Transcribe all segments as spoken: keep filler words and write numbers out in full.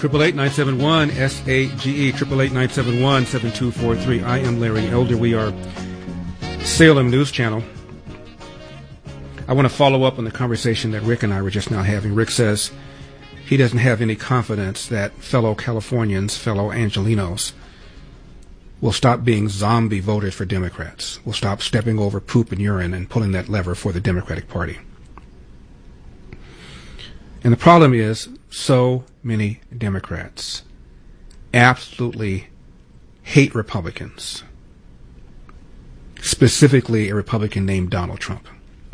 Triple eight nine seven one S A G E. Triple eight nine seven one seven two four three. I am Larry Elder. We are Salem News Channel. I want to follow up on the conversation that Rick and I were just now having. Rick says he doesn't have any confidence that fellow Californians, fellow Angelinos, will stop being zombie voters for Democrats, will stop stepping over poop and urine and pulling that lever for the Democratic Party. And the problem is so many Democrats absolutely hate Republicans, specifically a Republican named Donald Trump.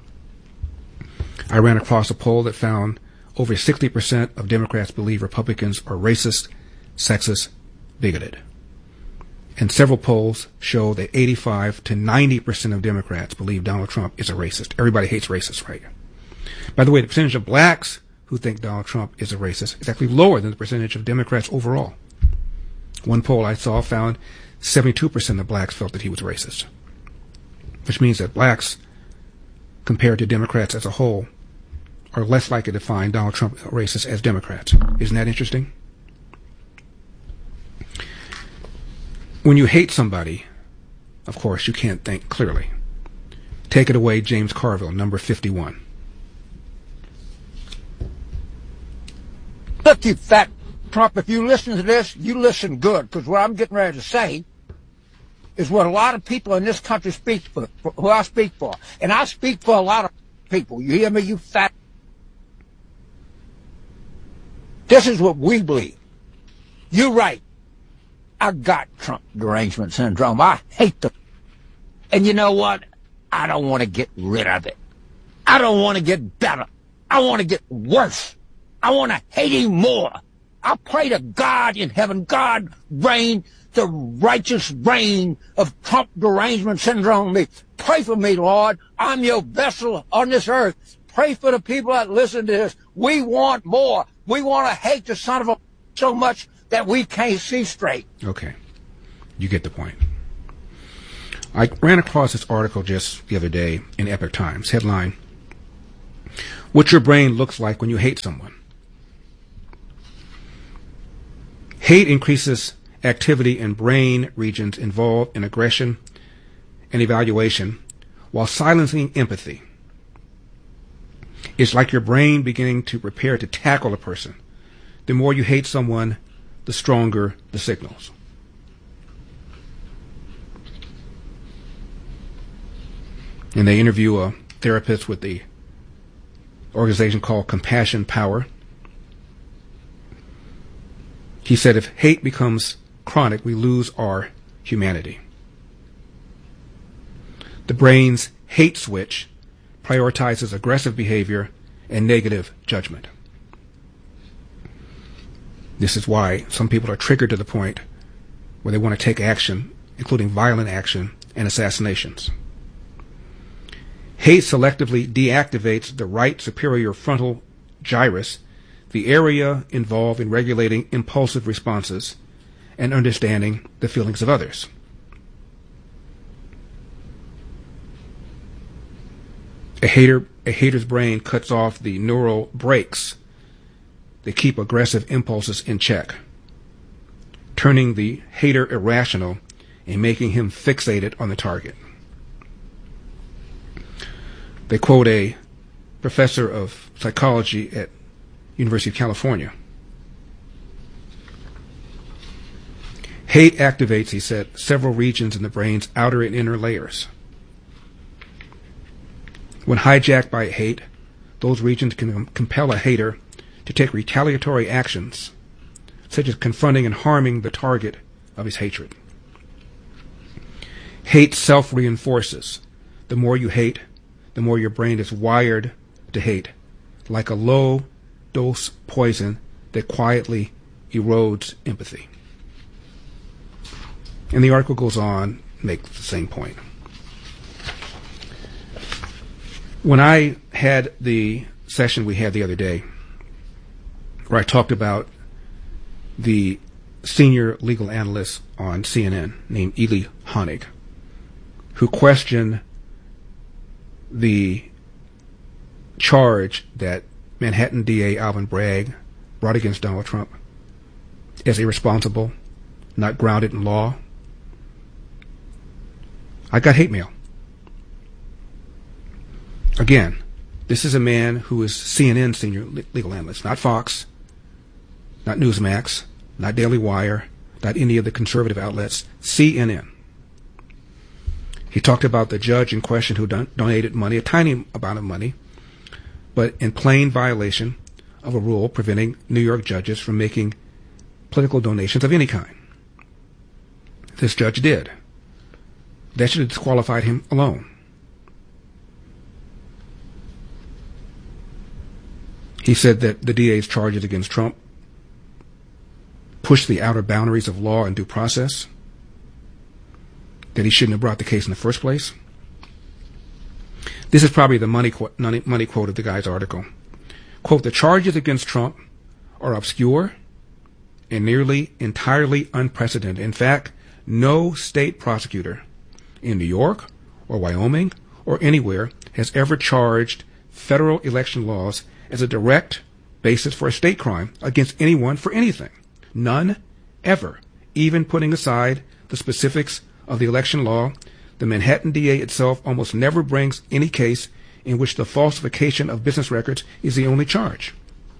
I ran across a poll that found over sixty percent of Democrats believe Republicans are racist, sexist, bigoted. And several polls show that eighty-five to ninety percent of Democrats believe Donald Trump is a racist. Everybody hates racists, right? By the way, the percentage of blacks who think Donald Trump is a racist is actually lower than the percentage of Democrats overall. One poll I saw found seventy-two percent of blacks felt that he was racist, which means that blacks, compared to Democrats as a whole, are less likely to find Donald Trump racist as Democrats. Isn't that interesting? When you hate somebody, of course, you can't think clearly. Take it away, James Carville, number fifty-one. Look, you fat Trump, if you listen to this, you listen good, because what I'm getting ready to say is what a lot of people in this country speak for, for, who I speak for. And I speak for a lot of people. You hear me, you fat? This is what we believe. You're right. I got Trump derangement syndrome. I hate the... And you know what? I don't want to get rid of it. I don't want to get better. I want to get worse. I want to hate him more. I pray to God in heaven, God reign the righteous reign of Trump derangement syndrome. Me. Pray for me, Lord. I'm your vessel on this earth. Pray for the people that listen to this. We want more. We want to hate the son of a so much that we can't see straight. Okay. You get the point. I ran across this article just the other day in Epoch Times. Headline, What Your Brain Looks Like When You Hate Someone. Hate increases activity in brain regions involved in aggression and evaluation while silencing empathy. It's like your brain beginning to prepare to tackle a person. The more you hate someone, the stronger the signals. And they interview a therapist with the organization called Compassion Power. He said, if hate becomes chronic, we lose our humanity. The brain's hate switch prioritizes aggressive behavior and negative judgment. This is why some people are triggered to the point where they want to take action, including violent action and assassinations. Hate selectively deactivates the right superior frontal gyrus, the area involved in regulating impulsive responses and understanding the feelings of others. A hater, a hater's brain cuts off the neural brakes that keep aggressive impulses in check, turning the hater irrational and making him fixated on the target. They quote a professor of psychology at University of California. Hate activates, he said, several regions in the brain's outer and inner layers. When hijacked by hate, those regions can compel a hater to take retaliatory actions, such as confronting and harming the target of his hatred. Hate self-reinforces. The more you hate, the more your brain is wired to hate, like a low-dose poison that quietly erodes empathy. And the article goes on to make the same point. When I had the session we had the other day, where I talked about the senior legal analyst on C N N named Eli Honig, who questioned the charge that Manhattan D A Alvin Bragg brought against Donald Trump as irresponsible, not grounded in law. I got hate mail. Again, this is a man who is C N N's senior legal analyst, not Fox, not Newsmax, not Daily Wire, not any of the conservative outlets, C N N. He talked about the judge in question who don- donated money, a tiny amount of money, but in plain violation of a rule preventing New York judges from making political donations of any kind. This judge did. That should have disqualified him alone. He said that the D A's charges against Trump pushed the outer boundaries of law and due process, that he shouldn't have brought the case in the first place. This is probably the money, qu- money quote of the guy's article. Quote, the charges against Trump are obscure and nearly entirely unprecedented. In fact, no state prosecutor in New York or Wyoming or anywhere has ever charged federal election laws as a direct basis for a state crime against anyone for anything. None ever. Even putting aside the specifics of the election law, the Manhattan D A itself almost never brings any case in which the falsification of business records is the only charge.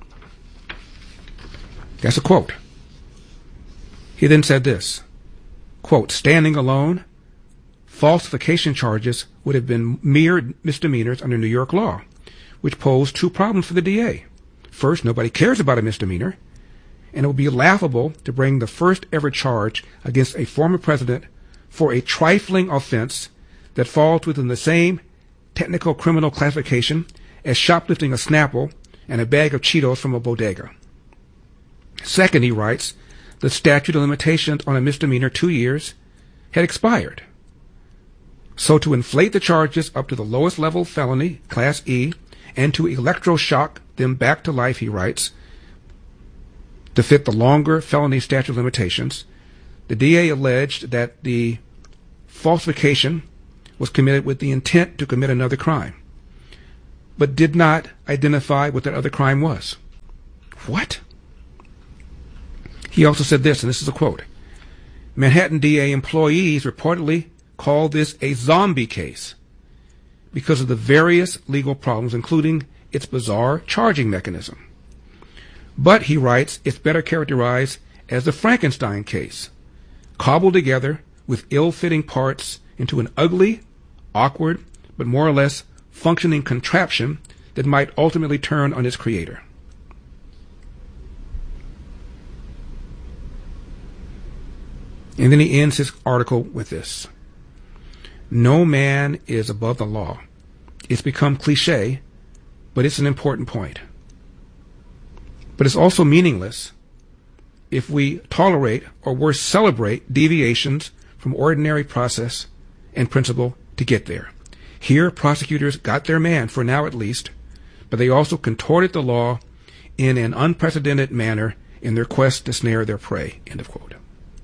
That's a quote. He then said this, quote, standing alone, falsification charges would have been mere misdemeanors under New York law, which posed two problems for the D A. First, nobody cares about a misdemeanor, and it would be laughable to bring the first ever charge against a former president for a trifling offense that falls within the same technical criminal classification as shoplifting a Snapple and a bag of Cheetos from a bodega. Second, he writes, the statute of limitations on a misdemeanor two years had expired. So to inflate the charges up to the lowest level felony, Class E, and to electroshock them back to life, he writes, to fit the longer felony statute of limitations, the D A alleged that the falsification was committed with the intent to commit another crime, but did not identify what that other crime was. What? He also said this, and this is a quote, Manhattan D A employees reportedly called this a zombie case because of the various legal problems, including its bizarre charging mechanism. But, he writes, it's better characterized as the Frankenstein case, cobbled together with ill-fitting parts into an ugly, awkward, but more or less functioning contraption that might ultimately turn on its creator. And then he ends his article with this. No man is above the law. It's become cliche, but it's an important point. But it's also meaningless if we tolerate or worse celebrate deviations from ordinary process and principle to get there. Here, prosecutors got their man, for now at least, but they also contorted the law in an unprecedented manner in their quest to snare their prey. End of quote.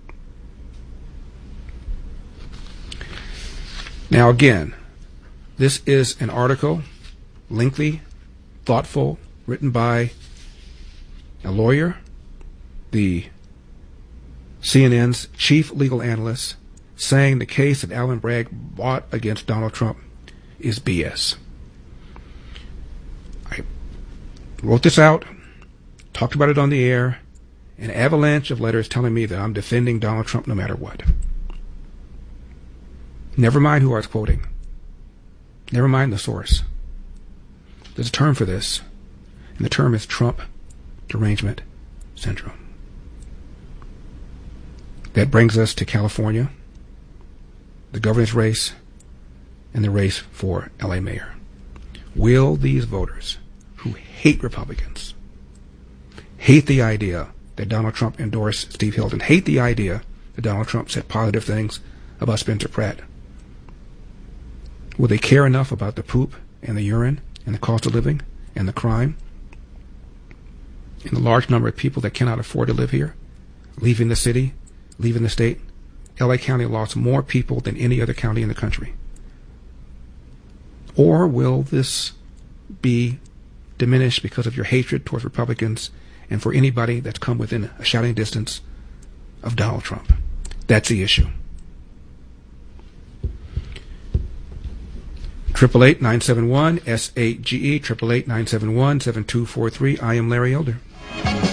Now again, this is an article, lengthy, thoughtful, written by a lawyer, the C N N's chief legal analyst, saying the case that Alvin Bragg brought against Donald Trump is B S. I wrote this out, talked about it on the air, an avalanche of letters telling me that I'm defending Donald Trump no matter what. Never mind who I was quoting. Never mind the source. There's a term for this, and the term is Trump derangement syndrome. That brings us to California, the governor's race, and the race for L A mayor. Will these voters who hate Republicans, hate the idea that Donald Trump endorsed Steve Hilton, hate the idea that Donald Trump said positive things about Spencer Pratt, will they care enough about the poop and the urine and the cost of living and the crime and the large number of people that cannot afford to live here, leaving the city, leaving the state? L A County lost more people than any other county in the country. Or will this be diminish because of your hatred towards Republicans and for anybody that's come within a shouting distance of Donald Trump. That's the issue. Triple eight nine seven one S eight G E, triple eight nine seven one seven two four three. I am Larry Elder.